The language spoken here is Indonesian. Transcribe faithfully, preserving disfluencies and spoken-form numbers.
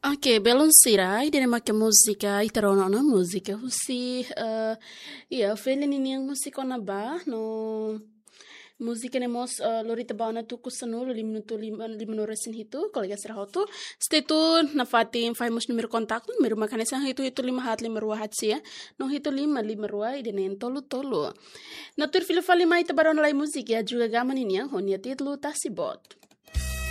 Oke, belum sirai dia make musica, itarono na musica, husi, uh, iya, felin ini yang musik ona ba, no, musica ne mos uh, lorita ba na tu kusano, lima minuto lima lima noresin hitu, kolega serah tu, stay tu na fatim famous numero kontak, numero makane sang hitu hitu lima hat lima rua hat sia, no hitu lima lima rua ide nen tolu tolu. Na tur filo fali mai tabaron lai musik ya juga gaman ini yang honia titlu tasibot.